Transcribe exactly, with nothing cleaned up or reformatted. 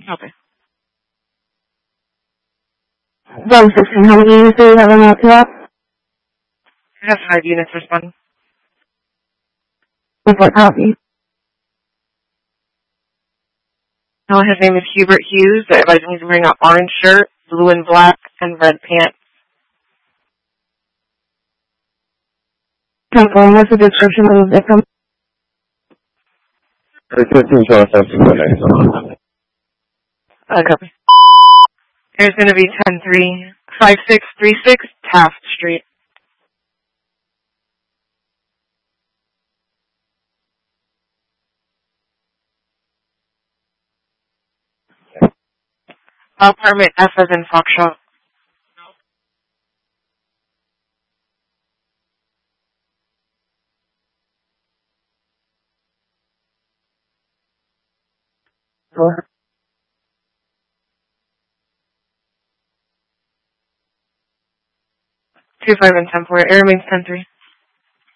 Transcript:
Okay. Zone sixteen, how many units do you have on that up? I have five units responding. Report copy. Oh, his name is Hubert Hughes. I advise he's wearing an orange shirt, blue and black, and red pants. Confirm, what's the description of the victim? fifteen twenty-seven. Uh, copy. There's going to be ten three five six three six Taft Street. Apartment F as in Foxtrot. Four. two five and ten four. It remains ten three.